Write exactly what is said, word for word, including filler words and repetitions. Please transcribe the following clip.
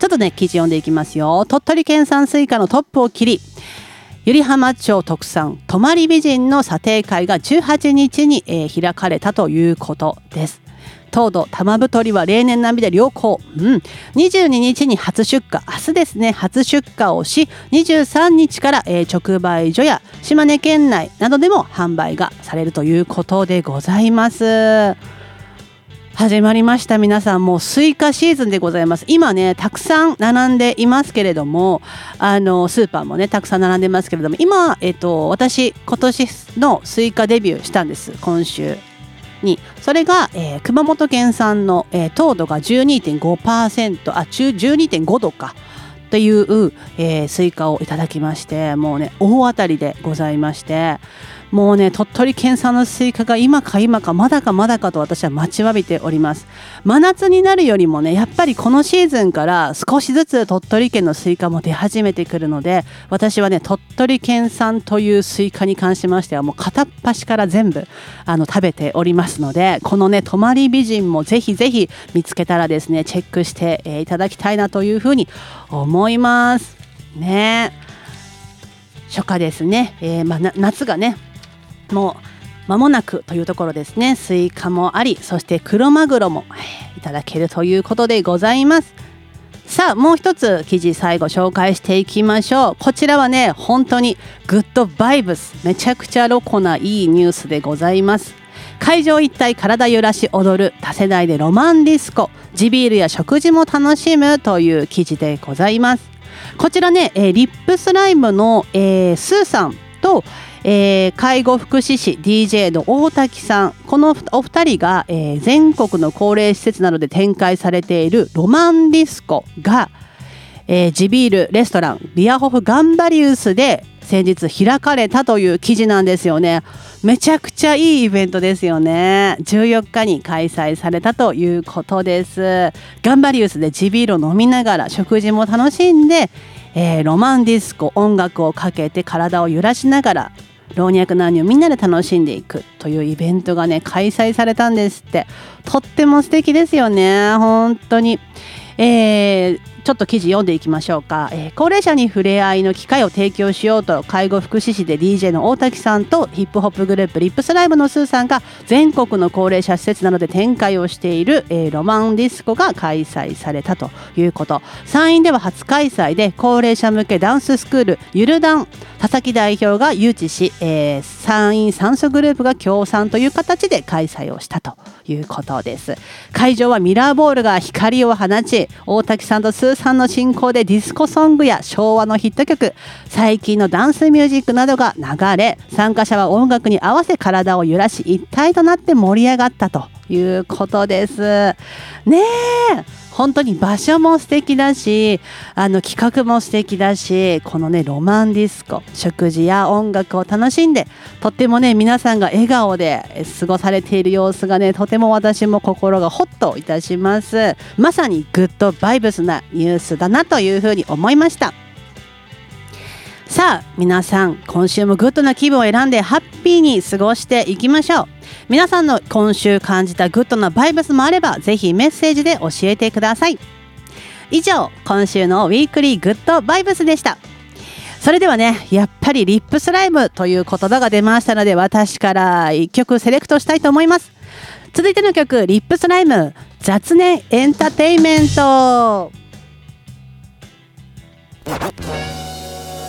ちょっとね記事読んでいきますよ。鳥取県産スイカのトップを切り、湯梨浜町特産泊美人の査定会がじゅうはちにちに、えー、開かれたということです。糖度玉太りは例年並みで良好、うん、にじゅうににちに初出荷、明日ですね初出荷をし、にじゅうさんにちから、えー、直売所や島根県内などでも販売がされるということでございます。始まりました。皆さん、もうスイカシーズンでございます。今ねたくさん並んでいますけれども、あのスーパーもねたくさん並んでますけれども、今、えっと、私今年のスイカデビューしたんです。今週にそれが、えー、熊本県産の、えー、糖度が じゅうにてんごパーセント あ じゅうにてんごどかという、えー、スイカをいただきまして、もうね大当たりでございまして、もうね鳥取県産のスイカが今か今かまだかまだかと私は待ちわびております。真夏になるよりもねやっぱりこのシーズンから少しずつ鳥取県のスイカも出始めてくるので、私はね鳥取県産というスイカに関しましてはもう片っ端から全部あの食べておりますので、このね泊美人もぜひぜひ見つけたらですねチェックして、えー、いただきたいなというふうに思いますね。初夏ですね、えーまあ、夏がねもう間もなくというところですね。スイカもあり、そしてクロマグロもいただけるということでございます。さあもう一つ記事最後紹介していきましょう。こちらはね本当にグッドバイブス、めちゃくちゃロコないいニュースでございます。会場一体体揺らし踊る多世代でロマンディスコ、地ビールや食事も楽しむという記事でございます。こちらね、えー、リップスライムの、えー、スーさんとえー、介護福祉士 ディージェー の大滝さん、このお二人が、えー、全国の高齢施設などで展開されているロマンディスコが、えー、地ビールレストランビアホフガンバリウスで先日開かれたという記事なんですよね。めちゃくちゃいいイベントですよね。じゅうよっかに開催されたということです。ガンバリウスで地ビールを飲みながら食事も楽しんで、えー、ロマンディスコ、音楽をかけて体を揺らしながら老若男女みんなで楽しんでいくというイベントがね開催されたんですって。とっても素敵ですよね本当に。えーちょっと記事読んでいきましょうか。えー、高齢者に触れ合いの機会を提供しようと介護福祉士で ディージェー の大滝さんとヒップホップグループリップスライムのスーさんが全国の高齢者施設などで展開をしている、えー、ロマンディスコが開催されたということ。山陰では初開催で高齢者向けダンススクールゆるダン田崎代表が誘致し、えー、山陰酸素グループが協賛という形で開催をしたということです。会場はミラーボールが光を放ち、大滝さんとスーさんの進行でディスコソングや昭和のヒット曲、最近のダンスミュージックなどが流れ、参加者は音楽に合わせ体を揺らし一体となって盛り上がったということですね。え本当に場所も素敵だし、あの企画も素敵だし、このねロマンディスコ、食事や音楽を楽しんで、とってもね皆さんが笑顔で過ごされている様子がねとても私も心がホッといたします。まさにグッドバイブスなニュースだなというふうに思いました。さあ皆さん、今週もグッドな気分を選んでハッピーに過ごしていきましょう。皆さんの今週感じたグッドなバイブスもあればぜひメッセージで教えてください。以上、今週のウィークリーグッドバイブスでした。それではね、やっぱりリップスライムという言葉が出ましたので、私からいっきょくセレクトしたいと思います。続いての曲、リップスライム雑念エンターテインメント。